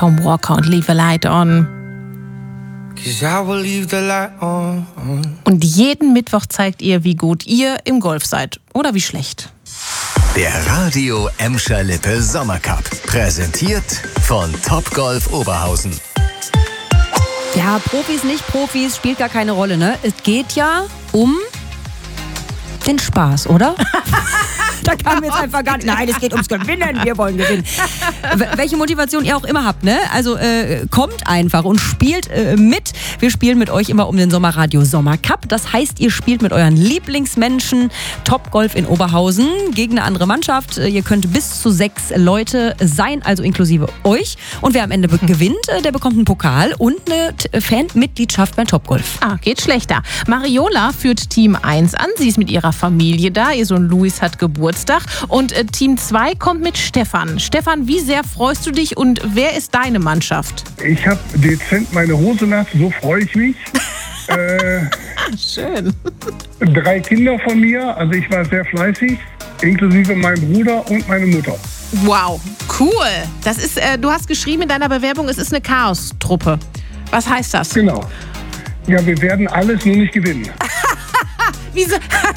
Tom Walker und Leave the Light On. Und jeden Mittwoch zeigt ihr, wie gut ihr im Golf seid oder wie schlecht. Der Radio Emscher Lippe Sommercup. Präsentiert von Topgolf Oberhausen. Ja, Profis, nicht Profis, spielt gar keine Rolle, ne? Es geht ja um den Spaß, oder? Da kam mir jetzt einfach gar nicht. Nein, es geht ums Gewinnen. Wir wollen gewinnen. Welche Motivation ihr auch immer habt, ne? Also kommt einfach und spielt mit. Wir spielen mit euch immer um den Sommerradio Sommercup. Das heißt, ihr spielt mit euren Lieblingsmenschen Topgolf in Oberhausen gegen eine andere Mannschaft. Ihr könnt bis zu 6 Leute sein, also inklusive euch. Und wer am Ende gewinnt, der bekommt einen Pokal und eine Fanmitgliedschaft beim Topgolf. Geht schlechter. Mariola führt Team 1 an. Sie ist mit ihrer Familie da. Ihr Sohn Luis hat Geburtstag. Und Team 2 kommt mit Stefan. Stefan, wie sehr freust du dich und wer ist deine Mannschaft? Ich habe dezent meine Hose nass, so freue ich mich. Schön. 3 Kinder von mir, also ich war sehr fleißig, inklusive meinem Bruder und meine Mutter. Wow, cool. Das ist, du hast geschrieben in deiner Bewerbung, es ist eine Chaos-Truppe. Was heißt das? Genau. Ja, wir werden alles nur nicht gewinnen. Wieso?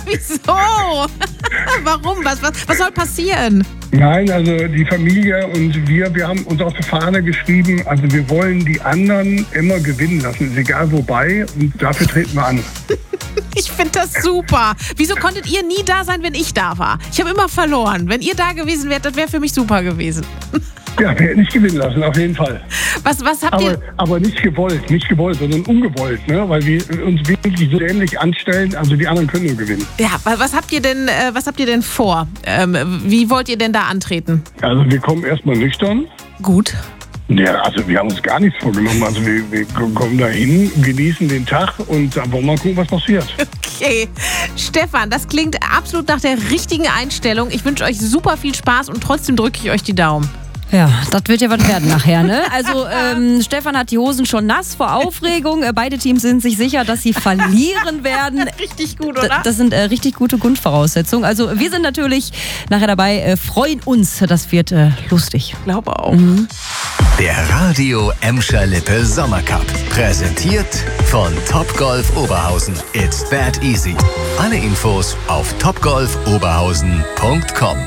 Warum? Was soll passieren? Nein, also die Familie und wir haben uns auf die Fahne geschrieben, also wir wollen die anderen immer gewinnen lassen, ist egal wobei, und dafür treten wir an. Ich finde das super. Wieso konntet ihr nie da sein, wenn ich da war? Ich habe immer verloren. Wenn ihr da gewesen wärt, das wäre für mich super gewesen. Ja, wir hätten nicht gewinnen lassen, auf jeden Fall. Was habt ihr? Aber nicht gewollt, sondern ungewollt, ne? Weil wir uns wirklich so ähnlich anstellen, also die anderen können nur gewinnen. Ja, was habt ihr denn vor? Wie wollt ihr denn da antreten? Also wir kommen erstmal nüchtern. Gut. Ja, also wir haben uns gar nichts vorgenommen. Also wir kommen da hin, genießen den Tag und dann wollen wir mal gucken, was passiert. Okay. Stefan, das klingt absolut nach der richtigen Einstellung. Ich wünsche euch super viel Spaß und trotzdem drücke ich euch die Daumen. Ja, das wird ja was werden nachher, ne? Also Stefan hat die Hosen schon nass vor Aufregung. Beide Teams sind sich sicher, dass sie verlieren werden. Richtig gut, oder? Das sind richtig gute Grundvoraussetzungen. Also wir sind natürlich nachher dabei, freuen uns. Das wird lustig. Ich glaube auch. Der Radio Emscher Lippe Sommercup. Präsentiert von Topgolf Oberhausen. It's that easy. Alle Infos auf topgolfoberhausen.com.